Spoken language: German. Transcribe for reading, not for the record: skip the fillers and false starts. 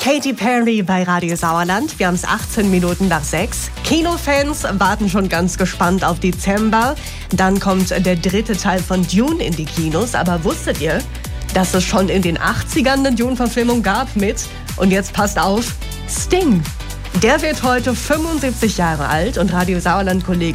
Katy Perry bei Radio Sauerland. Wir haben es 18 Minuten nach 6. Kinofans warten schon ganz gespannt auf Dezember. Dann kommt der dritte Teil von Dune in die Kinos. Aber wusstet ihr, dass es schon in den 80ern eine Dune-Verfilmung gab mit, und jetzt passt auf, Sting. Der wird heute 75 Jahre alt und Radio Sauerland-Kollege